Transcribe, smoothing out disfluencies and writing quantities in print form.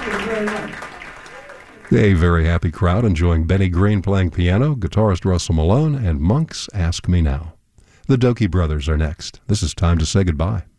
A very happy crowd enjoying Benny Green playing piano, guitarist Russell Malone, and Monk's Ask Me Now. The Dokie Brothers are next. This is Time to Say Goodbye.